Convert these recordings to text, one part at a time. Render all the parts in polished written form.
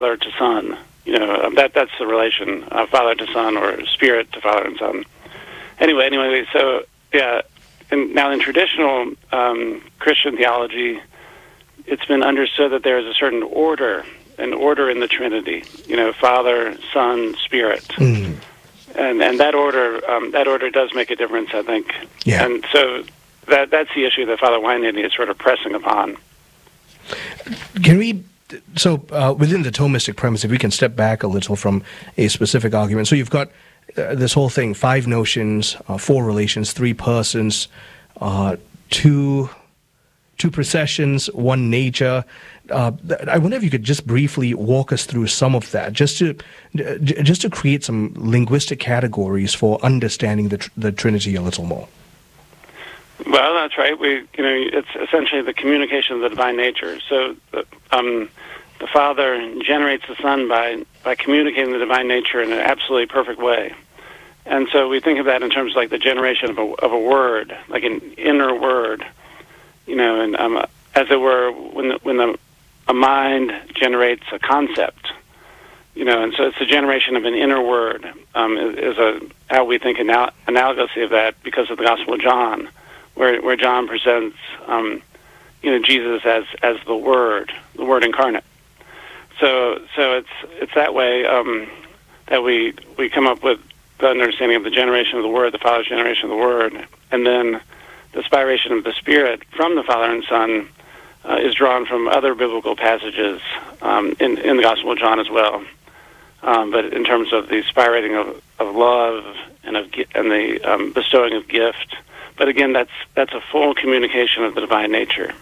father to son. That's the relation, father to son, or spirit to father and son. Anyway, so yeah. And now in traditional Christian theology, it's been understood that there is a certain order, an order in the Trinity. Father, Son, Spirit, and that order does make a difference, I think. Yeah. And so that's the issue that Father Whitehead is sort of pressing upon. Can we? So within the Thomistic premise, if we can step back a little from a specific argument, so you've got this whole thing: 5 notions, 4 relations, 3 persons, 2 processions, 1 nature. I wonder if you could just briefly walk us through some of that, just to create some linguistic categories for understanding the Trinity a little more. Well, that's right. It's essentially the communication of the divine nature. So the Father generates the Son by communicating the divine nature in an absolutely perfect way. And so we think of that in terms of like the generation of a word, like an inner word, and as it were, when a mind generates a concept, and so it's the generation of an inner word, is how we think analogously of that because of the Gospel of John, where John presents, Jesus as the Word incarnate. So it's that way that we come up with the understanding of the generation of the Word, the Father's generation of the Word, and then the spiration of the Spirit from the Father and Son is drawn from other biblical passages in the Gospel of John as well. But in terms of the spirating of love and the bestowing of gift, but again, that's a full communication of the divine nature.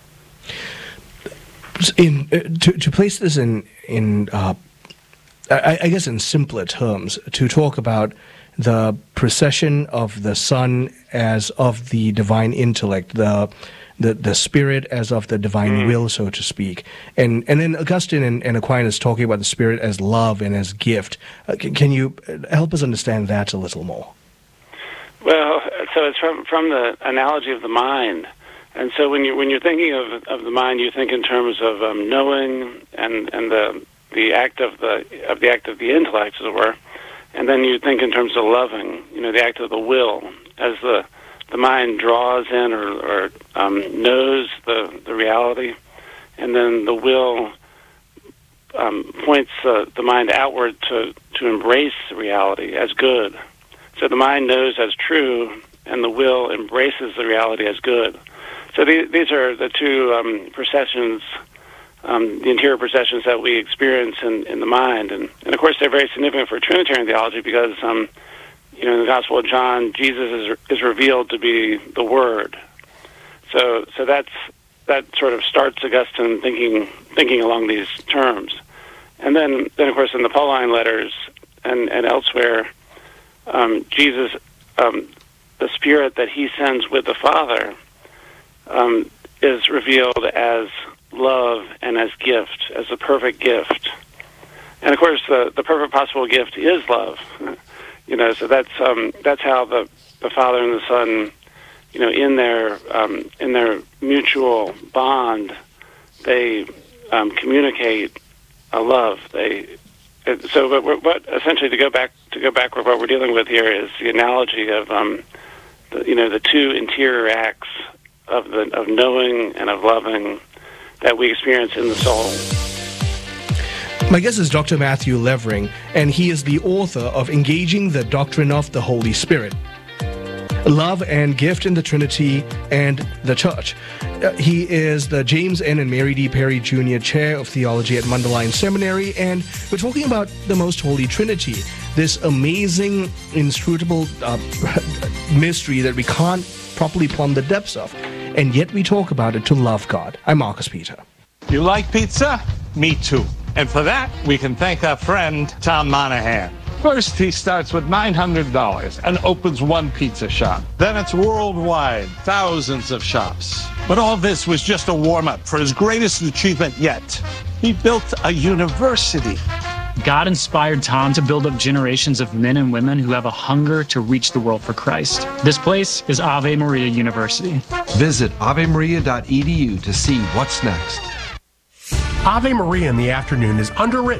To place this in I guess in simpler terms, to talk about the procession of the Son as of the divine intellect, the Spirit as of the divine will, so to speak, and then Augustine and Aquinas talking about the Spirit as love and as gift. Can you help us understand that a little more? Well, so it's from the analogy of the mind. And so when you're thinking of the mind, you think in terms of knowing and the act of the intellect, as it were, and then you think in terms of loving, the act of the will, as the mind draws in or knows the reality, and then the will points the mind outward to embrace the reality as good. So the mind knows as true, and the will embraces the reality as good. So these are the 2 processions, the interior processions that we experience in the mind. And of course, they're very significant for Trinitarian theology because, in the Gospel of John, Jesus is revealed to be the Word. So that sort of starts Augustine thinking along these terms. And then of course, in the Pauline letters and elsewhere, Jesus, the Spirit that he sends with the Father, is revealed as love and as gift, as a perfect gift. And of course, the perfect possible gift is love. So that's how the Father and the Son, in their mutual bond, they communicate a love. But essentially, to go back with what we're dealing with here is the analogy of the 2 interior acts of knowing and of loving that we experience in the soul. My guest is Dr. Matthew Levering, and he is the author of Engaging the Doctrine of the Holy Spirit, Love and Gift in the Trinity and the Church. He is the James N. and Mary D. Perry Jr. Chair of Theology at Mundelein Seminary, and we're talking about the Most Holy Trinity, this amazing, inscrutable mystery that we can't properly plumb the depths of, and yet we talk about it to love God. I'm Marcus Peter. You like pizza? Me too. And for that, we can thank our friend Tom Monahan. First, he starts with $900 and opens 1 pizza shop. Then it's worldwide, thousands of shops. But all this was just a warm-up for his greatest achievement yet. He built a university. God inspired Tom to build up generations of men and women who have a hunger to reach the world for Christ. This place is Ave Maria University. Visit avemaria.edu to see what's next. Ave Maria in the Afternoon is underwritten